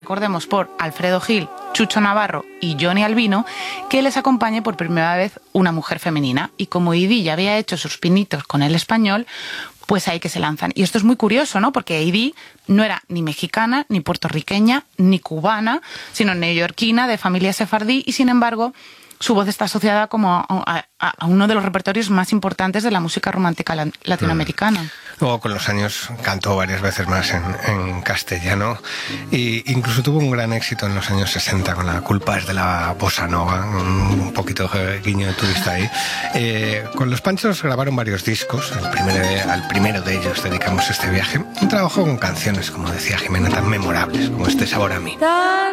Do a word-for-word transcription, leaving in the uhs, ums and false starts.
recordemos, por Alfredo Gil, Chucho Navarro y Johnny Albino, que les acompañe por primera vez una mujer femenina. Y como Idi ya había hecho sus pinitos con el español, pues ahí que se lanzan. Y esto es muy curioso, ¿no? Porque Idi no era ni mexicana, ni puertorriqueña, ni cubana, sino neoyorquina, de familia sefardí, y sin embargo su voz está asociada como a, a, a uno de los repertorios más importantes de la música romántica latinoamericana. Mm. Luego con los años cantó varias veces más en, en castellano e incluso tuvo un gran éxito en los años sesenta con La culpa es de la bossa nova, un poquito de guiño de turista ahí. Eh, con los Panchos grabaron varios discos, el primero, al primero de ellos dedicamos este viaje, un trabajo con canciones, como decía Jimena, tan memorables como este Sabor a mí.